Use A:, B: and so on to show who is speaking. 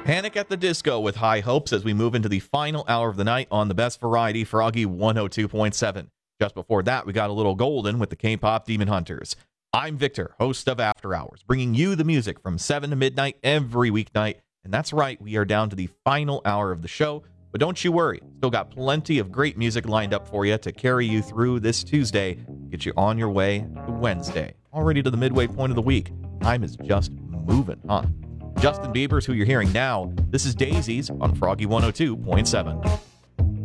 A: Panic at the Disco with High Hopes as we move into the final hour of the night on the best variety, Froggy 102.7. Just before that, we got a little golden with the K-pop Demon Hunters. I'm Victor, host of After Hours, bringing you the music from 7 to midnight every weeknight. And that's right, we are down to the final hour of the show. But don't you worry, still got plenty of great music lined up for you to carry you through this Tuesday, get you on your way to Wednesday. Already to the midway point of the week. Time is just moving, huh? Justin Bieber's who you're hearing now. This is Daisies on Froggy 102.7.